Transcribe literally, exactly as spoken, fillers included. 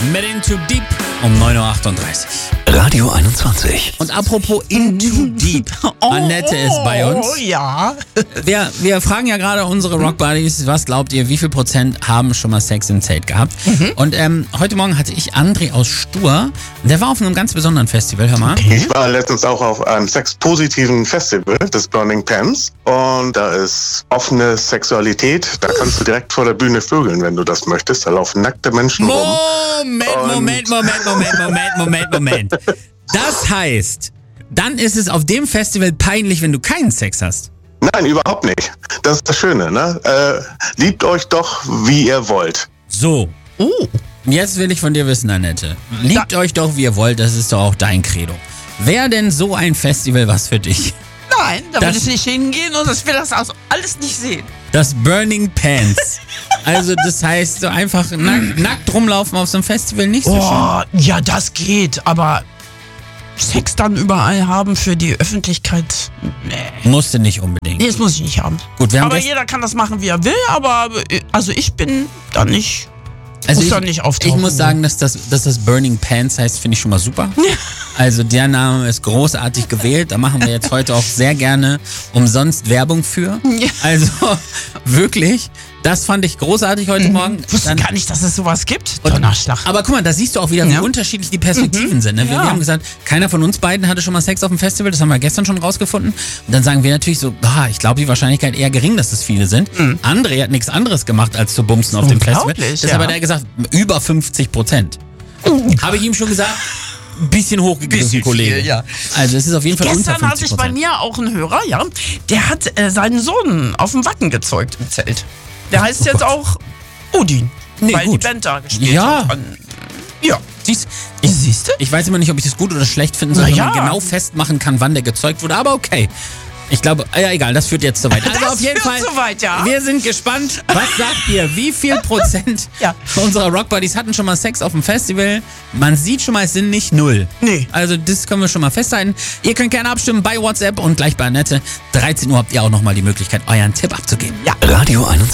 mit Into Deep um neun Uhr achtunddreißig. Radio einundzwanzig. Und apropos Into Deep, Annette ist bei uns. Oh ja. Wir, wir fragen ja gerade unsere Rock Buddies, was glaubt ihr, wie viel Prozent haben schon mal Sex im Zelt gehabt? Mhm. Und ähm, heute Morgen hatte ich André aus Stur, der war auf einem ganz besonderen Festival, hör mal. Ich war letztens auch auf einem sexpositiven Festival, das Burning Pants. Und da ist offene Sexualität. Da kannst du direkt vor der Bühne vögeln, wenn du das möchtest. Da laufen nackte Menschen rum. Moment, Moment, Moment, Moment, Moment, Moment, Moment. Das heißt, dann ist es auf dem Festival peinlich, wenn du keinen Sex hast. Nein, überhaupt nicht. Das ist das Schöne, ne? Äh, liebt euch doch, wie ihr wollt. So. Oh. Jetzt will ich von dir wissen, Annette. Liebt da- euch doch, wie ihr wollt. Das ist doch auch dein Credo. Wäre denn so ein Festival was für dich? Nein, da Das- würde ich nicht hingehen und ich will das also alles nicht sehen. Das Burning Pants. Also das heißt, so einfach nack, nackt rumlaufen auf so einem Festival nicht so schön. Oh, ja, das geht, aber Sex dann überall haben für die Öffentlichkeit, nee. Musste nicht unbedingt. Nee, das muss ich nicht haben. Gut, wir haben Aber gest- jeder kann das machen, wie er will, aber äh, also ich bin da nicht, Also muss ich, da nicht auftauchen. ich muss sagen, dass das, dass das Burning Pants heißt, finde ich schon mal super. Also der Name ist großartig gewählt. Da machen wir jetzt heute auch sehr gerne umsonst Werbung für. Ja. Also wirklich, das fand ich großartig heute Morgen. wusste Dann- gar nicht, dass es sowas gibt. Und- Donnerschlag. Aber guck mal, da siehst du auch wieder, wie Ja. unterschiedlich die Perspektiven sind. Ne? Wir, Ja. wir haben gesagt, keiner von uns beiden hatte schon mal Sex auf dem Festival. Das haben wir gestern schon rausgefunden. Und dann sagen wir natürlich so, ah, ich glaube, die Wahrscheinlichkeit eher gering, dass es viele sind. Mhm. André hat nichts anderes gemacht, als zu bumsen auf dem Festival. Unglaublich, Deshalb ja. hat er gesagt, über fünfzig Prozent. Habe ich ihm schon gesagt, ein bisschen hochgegriffen, Bisschen Kollege. viel, ja. Also es ist auf jeden Fall unter Gestern hatte fünfzig ich bei Prozent. mir auch einen Hörer, ja, der hat äh, seinen Sohn auf dem Wacken gezeugt im Zelt. Der heißt jetzt auch Odin, Nee, weil gut. die Band da gespielt Ja. hat. An, ja. Siehst, ich, Siehste? ich weiß immer nicht, ob ich das gut oder schlecht finden soll, Na wenn ja. man genau festmachen kann, wann der gezeugt wurde, aber okay. Ich glaube, ja egal, das führt jetzt zu weit. Also Das auf jeden führt Fall, zu weit, ja. wir sind gespannt. Was sagt ihr? Wie viel Prozent Ja. unserer Rock Buddies hatten schon mal Sex auf dem Festival? Man sieht schon mal, es sind nicht null. Nee. Also das können wir schon mal festhalten. Ihr könnt gerne abstimmen bei WhatsApp und gleich bei Annette. dreizehn Uhr habt ihr auch nochmal die Möglichkeit, euren Tipp abzugeben. Ja. Radio einundzwanzig.